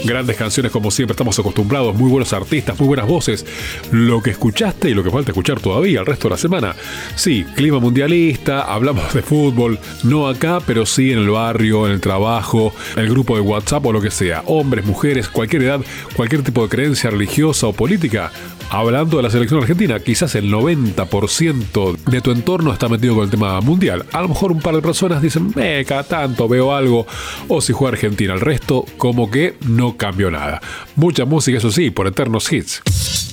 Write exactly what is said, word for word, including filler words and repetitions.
Grandes canciones como siempre estamos acostumbrados, muy buenos artistas, muy buenas voces. Lo que escuchaste y lo que falta escuchar todavía el resto de la semana. Sí, clima mundialista, hablamos de fútbol, no acá, pero sí en el barrio, en el trabajo, en el grupo de WhatsApp o lo que sea. Hombres, mujeres, cualquier edad, cualquier tipo de creencia religiosa o política. Hablando de la selección argentina, quizás el noventa por ciento de tu entorno está metido con el tema mundial. A lo mejor un par de personas dicen, eh, cada tanto veo algo, o si juega Argentina, el resto como que no cambió nada. Mucha música, eso sí, por eternos hits.